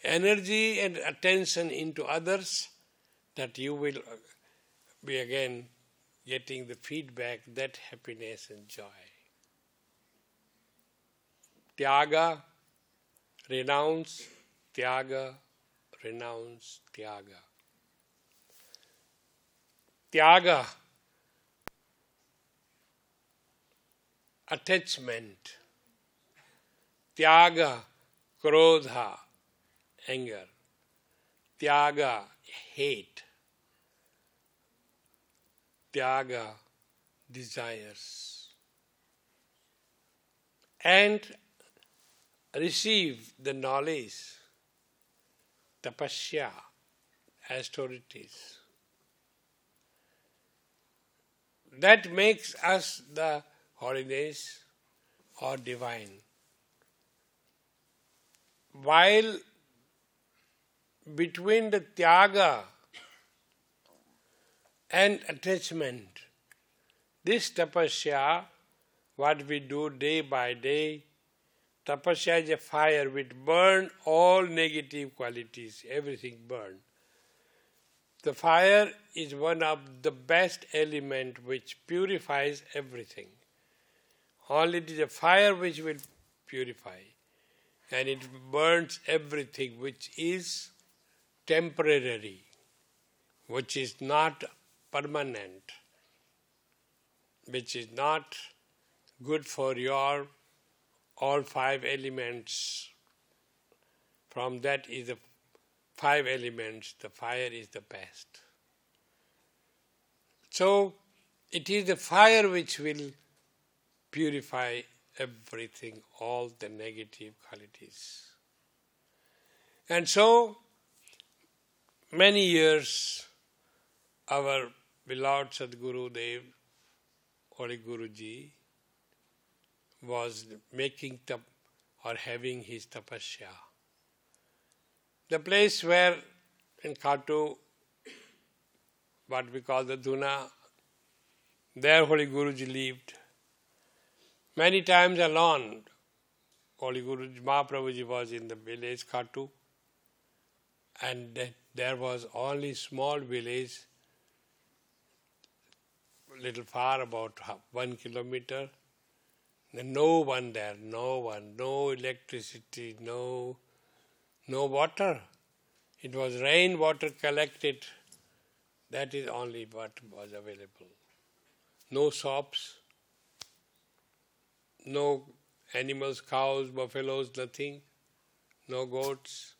energy and attention into others, that you will be again getting the feedback, that happiness and joy. Tyaga, renounce, tyaga, renounce, tyaga. Tyaga, attachment. Tyaga, krodha, anger. Tyaga, hate. Tyaga, desires. And receive the knowledge, tapasya, austerities. That makes us the holiness or divine. While between the tyaga and attachment, this tapasya, what we do day by day, tapasya is a fire which burns all negative qualities, everything burns. The fire is one of the best elements which purifies everything. Only it is a fire which will purify, and it burns everything which is temporary, which is not permanent, which is not good for your all five elements. From that is the five elements, the fire is the best. So, it is the fire which will purify everything, all the negative qualities. And so, many years, our beloved Sadguru Dev, Holy Guruji, was making or having his tapasya. The place where in Khatu, what we call the Duna, there Holy Guruji lived. Many times alone, Holy Guruji, Mahaprabhuji was in the village Khatu, and there was only small village, little far, about 1 kilometer. No one there, no electricity, no water. It was rain water collected. That is only what was available. No shops, no animals, cows, buffaloes, nothing, no goats.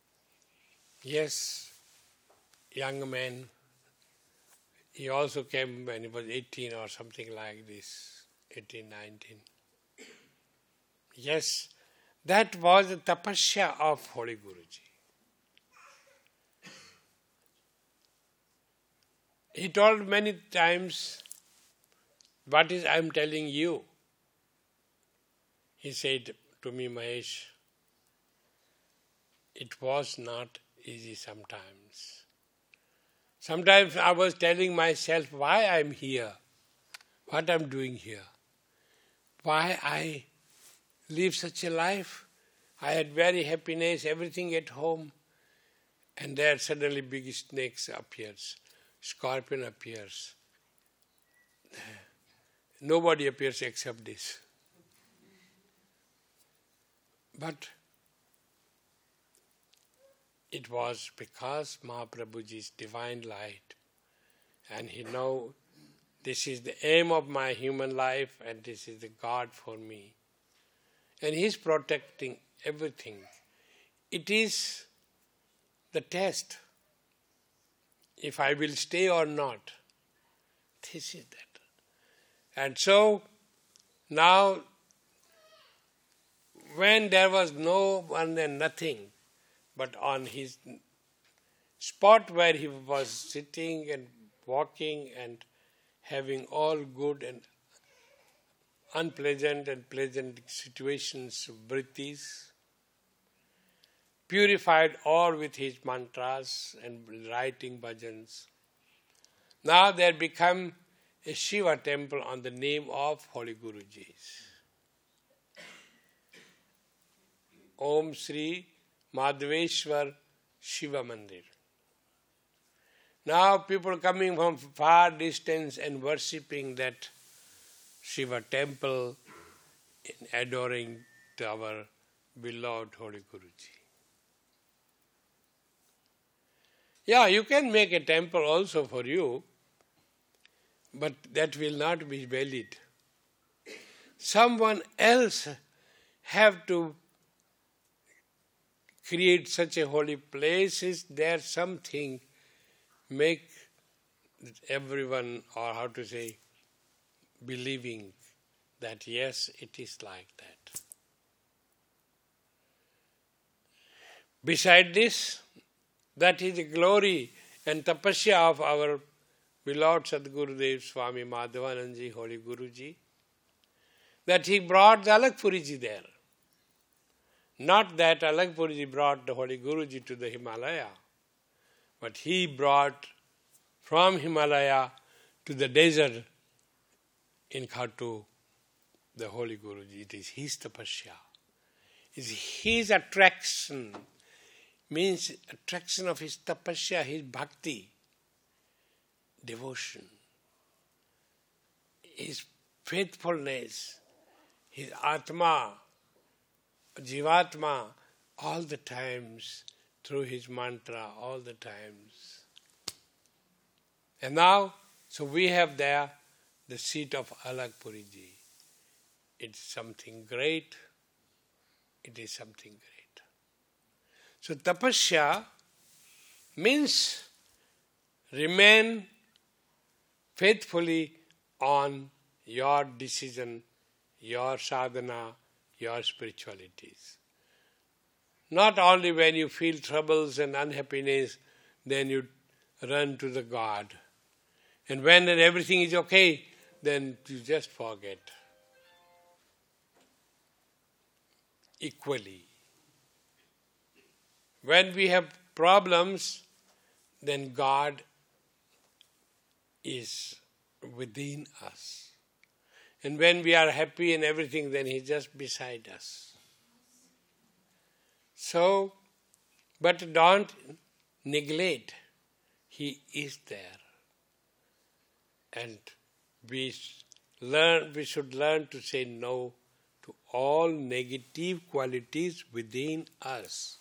Yes, young man, he also came when he was 18 or something like this, 18, 19. Yes, that was the tapasya of Holy Guruji. He told many times, what is I am telling you? He said to me, Mahesh, it was not easy sometimes. Sometimes I was telling myself why I am here, what I am doing here, why I live such a life. I had very happiness, everything at home, and there suddenly big snakes appears, scorpion appears. Nobody appears except this. But it was because Mahaprabhuji's divine light, and he know this is the aim of my human life and this is the God for me. And he is protecting everything. It is the test. If I will stay or not. This is that. And so, now, when there was no one and nothing, but on his spot where he was sitting and walking and having all good and unpleasant and pleasant situations, vrittis, purified all with his mantras and writing bhajans. Now there become a Shiva temple on the name of Holy Guruji's. Om Sri Madhaveshwar Shiva Mandir. Now people coming from far distance and worshipping that Shiva temple, adoring our beloved Holy Guruji. Yeah, you can make a temple also for you, but that will not be valid. Someone else have to create such a holy place. Is there something make everyone, or how to say, believing that yes, it is like that. Beside this, that is the glory and tapasya of our beloved Sadgurudev Swami Madhavanandji, Holy Guruji, that he brought the Alakpuriji there. Not that Alakpuriji brought the Holy Guruji to the Himalaya, but he brought from Himalaya to the desert in Khatu the Holy Guruji. It is his tapasya. It is his attraction, means attraction of his tapasya, his bhakti, devotion, his faithfulness, his atma, jivatma, all the times, through his mantra, all the times. And now, so we have there the seat of Alakpuriji. It's something great. It is something great. So tapasya means remain faithfully on your decision, your sadhana, your spiritualities. Not only when you feel troubles and unhappiness, then you run to the God. And when everything is okay, then you just forget. Equally. When we have problems, then God is within us. And when we are happy and everything, then He is just beside us. So, but don't neglect. He is there. And we should learn to say no to all negative qualities within us.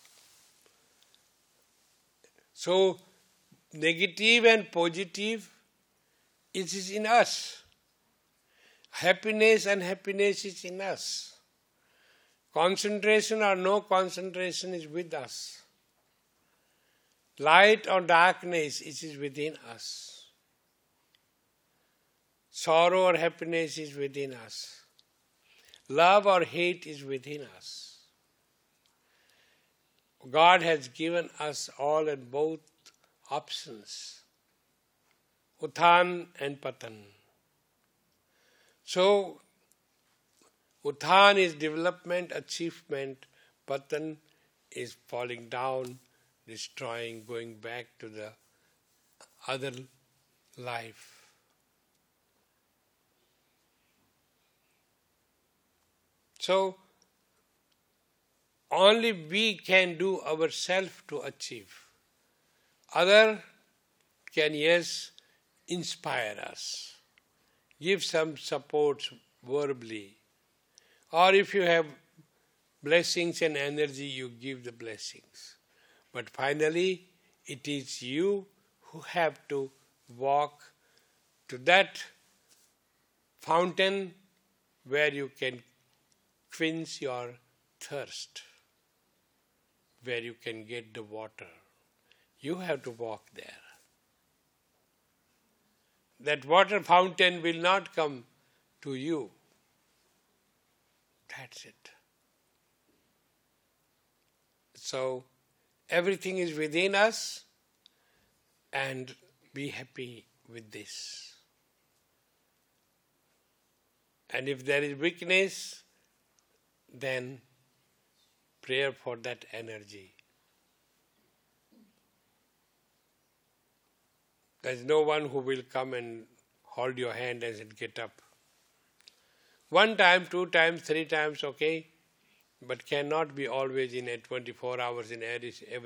So, negative and positive, it is in us. Happiness and unhappiness is in us. Concentration or no concentration is with us. Light or darkness, it is within us. Sorrow or happiness is within us. Love or hate is within us. God has given us all and both options, Uthan and Patan. So, Uthan is development, achievement, Patan is falling down, destroying, going back to the other life. So, only we can do ourselves to achieve. Other can, yes, inspire us, give some support verbally. Or if you have blessings and energy, you give the blessings. But finally, it is you who have to walk to that fountain where you can quench your thirst, where you can get the water. You have to walk there. That water fountain will not come to you. That's it. So, everything is within us, and be happy with this. And if there is weakness, then prayer for that energy. There is no one who will come and hold your hand and say, get up. 1 time, 2 times, 3 times, okay. but cannot be always in a 24 hours in every